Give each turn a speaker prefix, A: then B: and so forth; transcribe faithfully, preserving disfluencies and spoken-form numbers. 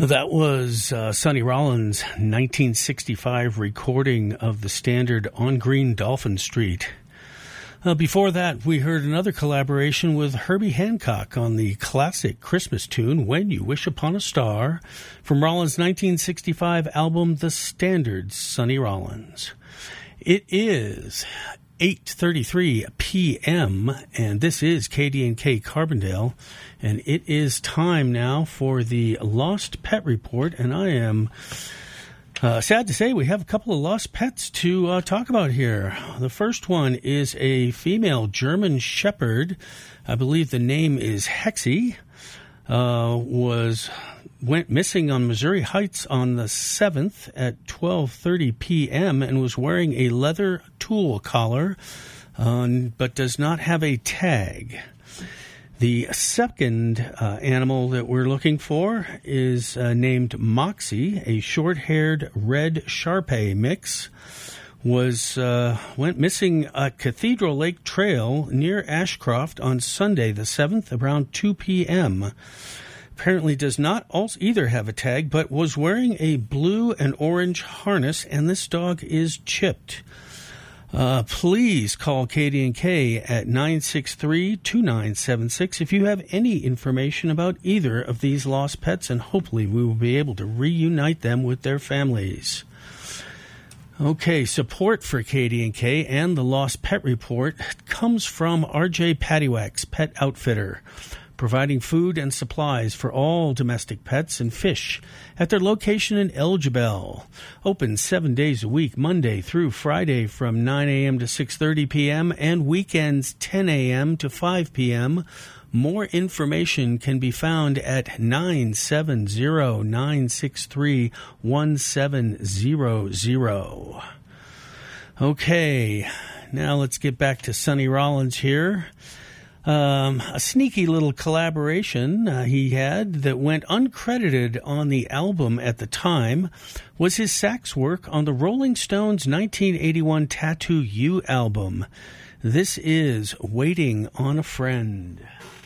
A: That was uh, Sonny Rollins' nineteen sixty-five recording of the standard On Green Dolphin Street. Uh, before that, we heard another collaboration with Herbie Hancock on the classic Christmas tune, When You Wish Upon a Star, from Rollins' nineteen sixty-five album, The Standards, Sonny Rollins. It is eight thirty-three p.m., and this is K D N K Carbondale, and it is time now for the Lost Pet Report, and I am uh, sad to say we have a couple of lost pets to uh, talk about here. The first one is a female German Shepherd. I believe the name is Hexie. Uh, was went missing on Missouri Heights on the seventh at twelve thirty p.m. and was wearing a leather tool collar, um, but does not have a tag. The second uh, animal that we're looking for is uh, named Moxie, a short-haired red Shar-Pei mix. Was uh, went missing at Cathedral Lake Trail near Ashcroft on Sunday the seventh around two p.m. Apparently does not also either have a tag, but was wearing a blue and orange harness, and this dog is chipped. Uh, please call K D N K at nine six three, two nine seven six if you have any information about either of these lost pets, and hopefully we will be able to reunite them with their families. Okay, support for K D N K and the Lost Pet Report comes from R J Paddywhack's Pet Outfitter, providing food and supplies for all domestic pets and fish at their location in Elgibel. Open seven days a week, Monday through Friday from nine a.m. to six thirty p.m. and weekends ten a.m. to five p.m. More information can be found at nine seven zero, nine six three, one seven zero zero. Okay, now let's get back to Sonny Rollins here. Um, a sneaky little collaboration uh, he had that went uncredited on the album at the time was his sax work on the Rolling Stones' nineteen eighty-one Tattoo You album. This is Waiting on a Friend.